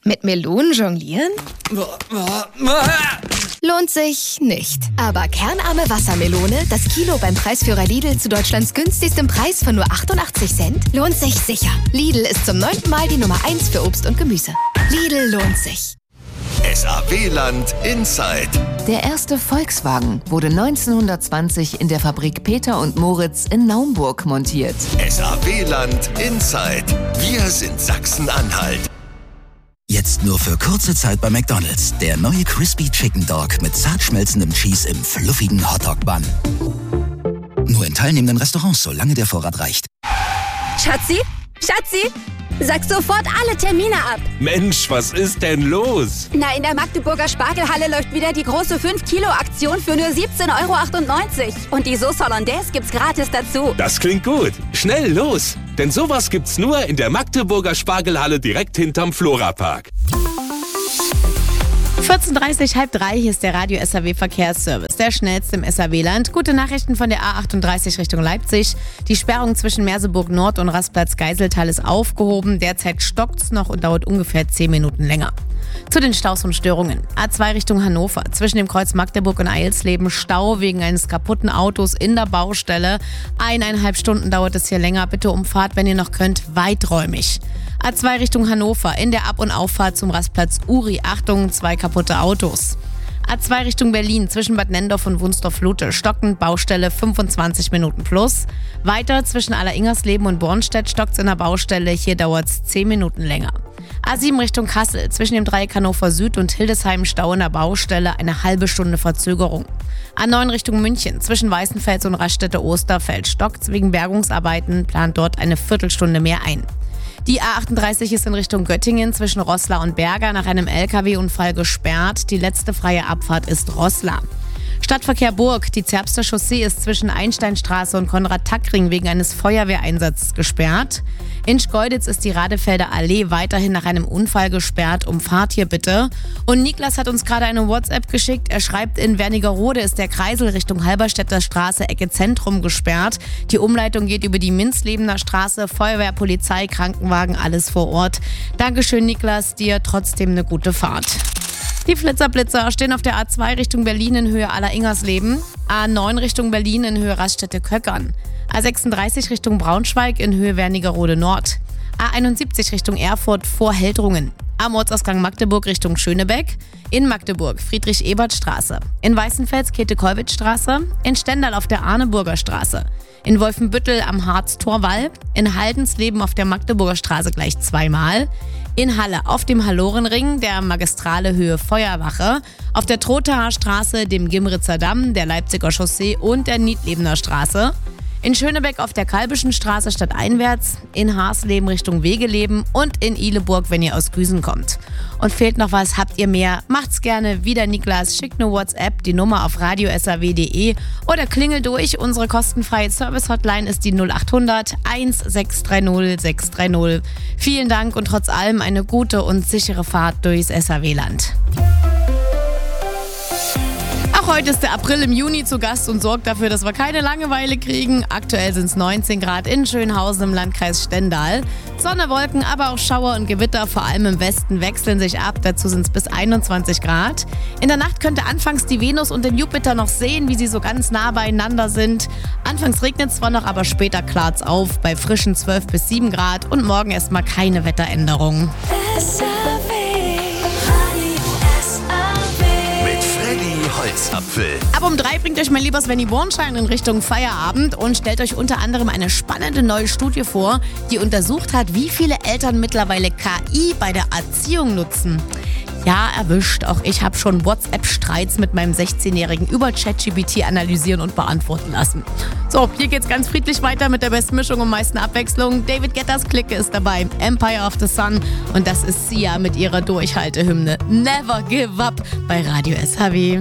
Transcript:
Mit Melonen jonglieren? Lohnt sich nicht. Aber kernarme Wassermelone, das Kilo beim Preisführer Lidl zu Deutschlands günstigstem Preis von nur 88 Cent, lohnt sich sicher. Lidl ist zum 9. Mal die Nummer 1 für Obst und Gemüse. Lidl lohnt sich. SAW-Land Inside. Der erste Volkswagen wurde 1920 in der Fabrik Peter und Moritz in Naumburg montiert. SAW-Land Inside. Wir sind Sachsen-Anhalt. Jetzt nur für kurze Zeit bei McDonald's. Der neue Crispy Chicken Dog mit zart schmelzendem Cheese im fluffigen Hotdog-Bun. Nur in teilnehmenden Restaurants, solange der Vorrat reicht. Schatzi? Sag sofort alle Termine ab. Mensch, was ist denn los? Na, in der Magdeburger Spargelhalle läuft wieder die große 5-Kilo-Aktion für nur 17,98 €. Und die Sauce Hollandaise gibt's gratis dazu. Das klingt gut. Schnell los! Denn sowas gibt's nur in der Magdeburger Spargelhalle direkt hinterm Florapark. 14:30, halb 3, hier ist der Radio SAW Verkehrsservice, der schnellste im SAW-Land. Gute Nachrichten von der A38 Richtung Leipzig. Die Sperrung zwischen Merseburg Nord und Rastplatz Geiseltal ist aufgehoben. Derzeit stockt's noch und dauert ungefähr 10 Minuten länger. Zu den Staus und Störungen. A2 Richtung Hannover. Zwischen dem Kreuz Magdeburg und Eilsleben Stau wegen eines kaputten Autos in der Baustelle. 1,5 Stunden dauert es hier länger. Bitte umfahrt, wenn ihr noch könnt, weiträumig. A2 Richtung Hannover. In der Ab- und Auffahrt zum Rastplatz Uri. Achtung, 2 kaputte Autos. A2 Richtung Berlin zwischen Bad Nenndorf und Wunstorf-Lute. Stockend, Baustelle 25 Minuten plus. Weiter zwischen Alleringers-Leben und Bornstedt stockt's in der Baustelle. Hier dauert's 10 Minuten länger. A7 Richtung Kassel zwischen dem Dreieck Hannover Süd und Hildesheim Stau in der Baustelle. Eine halbe Stunde Verzögerung. A9 Richtung München zwischen Weißenfels und Raststätte-Osterfeld stockt's wegen Bergungsarbeiten. Plant dort eine Viertelstunde mehr ein. Die A38 ist in Richtung Göttingen zwischen Roßla und Berger nach einem LKW-Unfall gesperrt. Die letzte freie Abfahrt ist Roßla. Stadtverkehr Burg. Die Zerbster Chaussee ist zwischen Einsteinstraße und Konrad-Tackring wegen eines Feuerwehreinsatzes gesperrt. In Schkeuditz ist die Radefelder Allee weiterhin nach einem Unfall gesperrt. Umfahrt hier bitte. Und Niklas hat uns gerade eine WhatsApp geschickt. Er schreibt, in Wernigerode ist der Kreisel Richtung Halberstädter Straße, Ecke Zentrum gesperrt. Die Umleitung geht über die Minzlebener Straße. Feuerwehr, Polizei, Krankenwagen, alles vor Ort. Dankeschön, Niklas. Dir trotzdem eine gute Fahrt. Die Flitzer stehen auf der A2 Richtung Berlin in Höhe Alleringers-Leben, A9 Richtung Berlin in Höhe Raststätte-Köckern, A36 Richtung Braunschweig in Höhe Wernigerode Nord, A71 Richtung Erfurt vor Heldrungen, am Ortsausgang Magdeburg Richtung Schönebeck, in Magdeburg Friedrich-Ebert-Straße, in Weißenfels Käthe-Kollwitz-Straße, in Stendal auf der Arneburger Straße, in Wolfenbüttel am Harz-Torwall, in Haldensleben auf der Magdeburger Straße gleich 2-mal, in Halle auf dem Hallorenring, der Magistrale Höhe Feuerwache, auf der Trothaer Straße, dem Gimritzer Damm, der Leipziger Chaussee und der Niedlebener Straße, in Schönebeck auf der Kalbischen Straße stadteinwärts, in Haarsleben Richtung Wegeleben und in Ihleburg, wenn ihr aus Güsen kommt. Und fehlt noch was, habt ihr mehr? Macht's gerne, wieder Niklas, schickt eine WhatsApp, die Nummer auf radiosaw.de oder klingelt durch. Unsere kostenfreie Service-Hotline ist die 0800 1630 630. Vielen Dank und trotz allem eine gute und sichere Fahrt durchs SAW-Land. Auch heute ist der April im Juni zu Gast und sorgt dafür, dass wir keine Langeweile kriegen. Aktuell sind es 19 Grad in Schönhausen im Landkreis Stendal. Sonne, Wolken, aber auch Schauer und Gewitter, vor allem im Westen, wechseln sich ab. Dazu sind es bis 21 Grad. In der Nacht könnt ihr anfangs die Venus und den Jupiter noch sehen, wie sie so ganz nah beieinander sind. Anfangs regnet es zwar noch, aber später klart es auf bei frischen 12 bis 7 Grad und morgen erstmal keine Wetteränderungen. Holzapfel. Ab um 3 bringt euch mein lieber Svenny Bornschein in Richtung Feierabend und stellt euch unter anderem eine spannende neue Studie vor, die untersucht hat, wie viele Eltern mittlerweile KI bei der Erziehung nutzen. Ja, erwischt. Auch ich habe schon WhatsApp-Streits mit meinem 16-Jährigen über ChatGPT analysieren und beantworten lassen. So, hier geht's ganz friedlich weiter mit der besten Mischung und meisten Abwechslung. David Guettas Clique ist dabei, Empire of the Sun, und das ist Sia mit ihrer Durchhaltehymne Never Give Up bei Radio SAW.